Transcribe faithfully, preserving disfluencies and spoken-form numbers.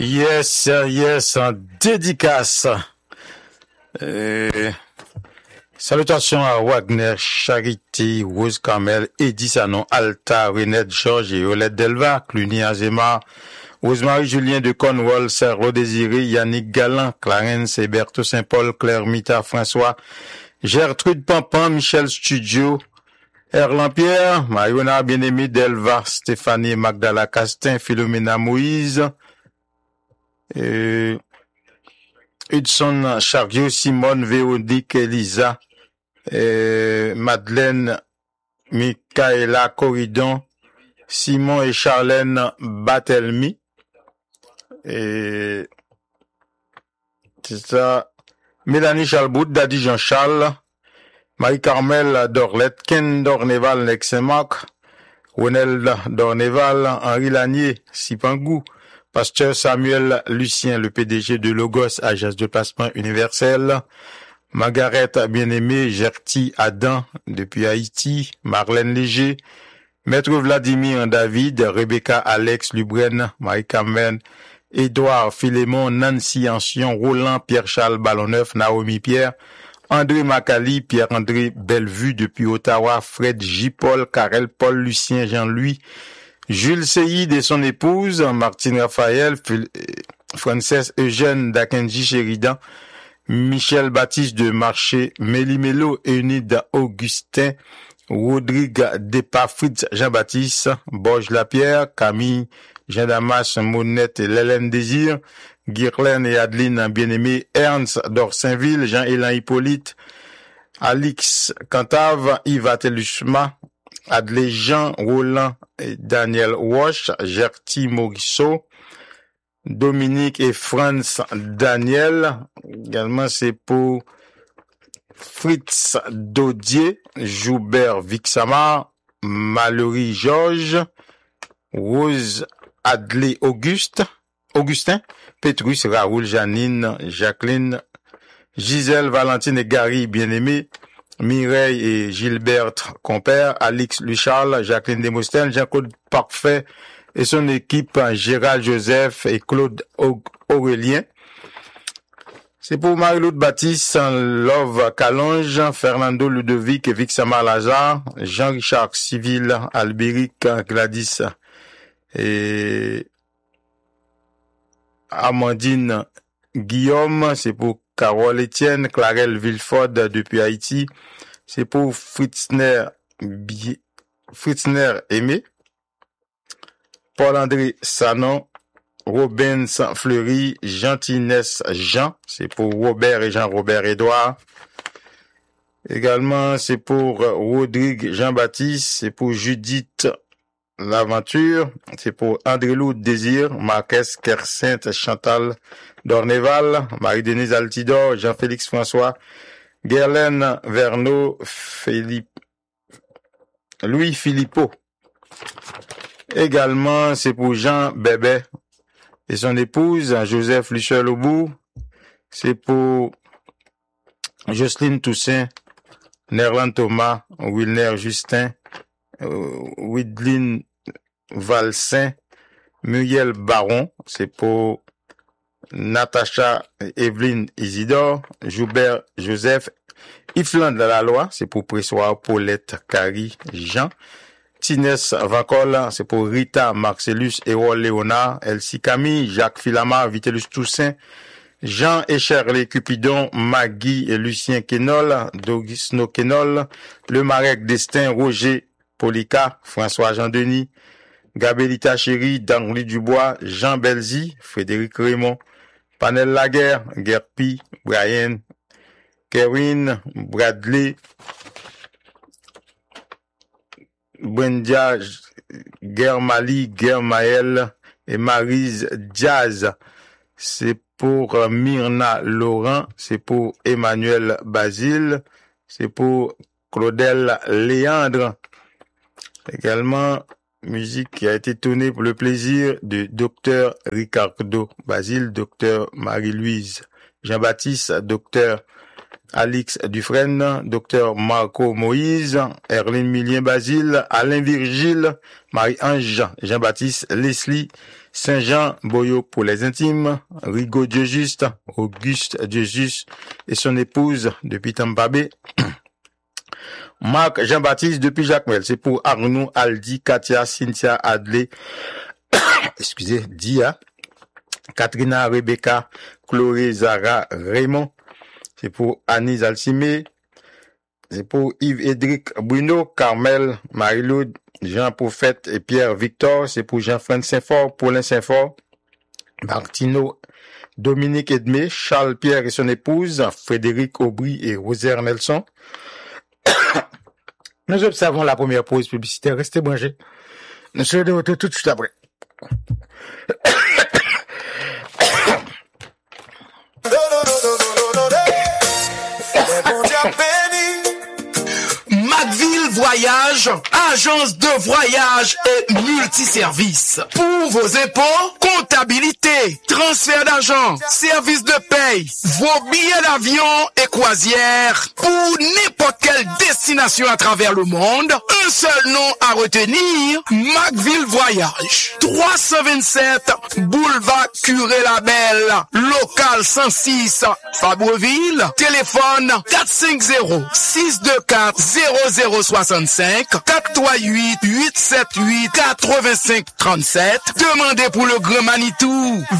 Yes, yes, en dédicace. Euh, salutations à Wagner, Charité, Rose Carmel, Eddie Sanon, Alta, Renette, Georges et Yolette Delva, Cluny Azema, Rosemary Julien de Cornwall, Serre Désiré, Yannick Galland, Clarence Héberto Saint-Paul, Claire Mita, François, Gertrude Pampan, Michel Studio, Erlan Pierre, Mariona Bien-Aimé, Delva, Stéphanie Magdala Castin, Philomena Moïse, euh, Hudson Chariot, Simone Véronique, Elisa, euh, Madeleine Michaela Corridon, Simon et Charlène Batelmi. Et c'est ça. Mélanie Chalbout, Daddy Jean-Charles, Marie-Carmel Dorlette, Ken Dorneval, Nex-Saint-Marc, Ronald Dorneval, Henri Lanier, Sipangou, Pasteur Samuel Lucien, le P D G de Logos, agence de placement universel, Margaret Bien-Aimé, Gerty Adam, depuis Haïti, Marlène Léger, Maître Vladimir David, Rebecca Alex Lubren, Marie-Carmen, Édouard Philémon, Nancy Ancien, Roland Pierre-Charles Ballonneuf, Naomi Pierre, André Macali, Pierre-André Bellevue depuis Ottawa, Fred J. Paul, Karel Paul, Lucien Jean-Louis, Jules Seyid et son épouse, Martine Raphaël, Frances Eugène Dakenji Sheridan, Michel Baptiste de Marché, Méli-Mélo, Eunide Augustin, Rodrigue Depa, Fritz Jean-Baptiste, Borges Lapierre, Camille, Jean-Damas, Monette et Lélène Désir, Guirlaine et Adeline Bien-Aimé, Ernst d'Orsainville, Jean-Élan Hippolyte, Alix Cantave, Yves Atelusma, Adlé Jean, Roland et Daniel Walsh, Gerty Morisseau, Dominique et Franz Daniel. Également, c'est pour Fritz Dodier, Joubert Vixamar, Mallory Georges, Rose Adlé Auguste, Augustin, Pétrus, Raoul, Janine, Jacqueline, Gisèle, Valentine et Gary Bien-Aimé, Mireille et Gilbert Compère, Alix Lucharles, Jacqueline Desmostènes, Jean-Claude Parfait et son équipe, Gérald Joseph et Claude Aurélien. C'est pour Marie-Laude Baptiste, Love Calonge, Fernando Ludovic et Vixamar Lazare, Jean-Richard Civil, Albéric Gladys et Amandine Guillaume. C'est pour Carole Etienne, Clarelle Villefort depuis Haïti. C'est pour Fritzner, Fritzner Aimé, Paul-André Sanon, Robin Fleury, Gentinès Jean. C'est pour Robert et Jean-Robert Édouard. Également, c'est pour Rodrigue Jean-Baptiste. C'est pour Judith L'Aventure. C'est pour André-Lou Désir, Marquez Kersainte, Chantal Dorneval, Marie-Denise Altidor, Jean-Félix François, Guerlaine Verneau, Philippe, Louis Philippot. Également, c'est pour Jean Bébé et son épouse, Joseph Luchel-Aubourg. C'est pour Jocelyne Toussaint, Nerland Thomas, Wilner Justin, euh, Widline Valsin, Muriel Baron. C'est pour Natacha Evelyne Isidore, Joubert Joseph, Ifland la loi, c'est pour Pressoir Paulette Carrie Jean, Tinès Vancol, c'est pour Rita Marcellus Erol Léonard, Elsie Camille, Jacques Filamar, Vitellus Toussaint, Jean et Shirley Cupidon, Maggie et Lucien Kenol, Dogisno Kenol, Le Marek Destin, Roger Polica, François Jean-Denis, Gabelita Chéri, Danry Dubois, Jean Belzi, Frédéric Raymond, Panel Laguerre, Gerpi, Brian, Kevin, Bradley, Brendia, Germali, Germaël et Maryse Diaz. C'est pour Myrna Laurent, c'est pour Emmanuel Basile, c'est pour Claudel Léandre. Également, musique qui a été tournée pour le plaisir de Docteur Ricardo Basile, Docteur Marie-Louise Jean-Baptiste, Docteur Alix Dufresne, Docteur Marco Moïse, Erline Milien Basile, Alain Virgile, Marie-Ange, Jean-Baptiste Leslie, Saint-Jean Boyo pour les intimes, Rigaud Dieu-Juste, Auguste Dieu-Juste et son épouse depuis Tampa Bay. Marc Jean-Baptiste depuis Jacmel, c'est pour Arnaud, Aldi, Katia, Cynthia, Adley, excusez, Dia, Katrina, Rebecca, Chloé, Zara, Raymond, c'est pour Anise Alcimé, c'est pour Yves-Édric Bruno, Carmel, Marie-Laude, Jean Prophète et Pierre Victor, c'est pour Jean-François Saint-Fort, Paulin Saint-Fort, Martino, Dominique Edmé, Charles Pierre et son épouse, Frédéric Aubry et Rosaire Nelson. Nous observons la première pause publicitaire. Restez branchés. Nous serons de retour tout de suite après. Macville Voyage, agence de voyage et multiservices. Pour vos impôts, comptabilité, transfert d'argent, service de paye, vos billets d'avion et croisière, pour n'importe quelle destination à travers le monde, un seul nom à retenir, Macville Voyage. trois cent vingt-sept boulevard Curé-Labelle, local cent six, Fabreville, téléphone quatre cent cinquante, six deux quatre, zéro zéro soixante-cinq, quatre trois huit, huit sept huit, quatre-vingt-cinq trente-sept. Demandez pour le Grand Manitou.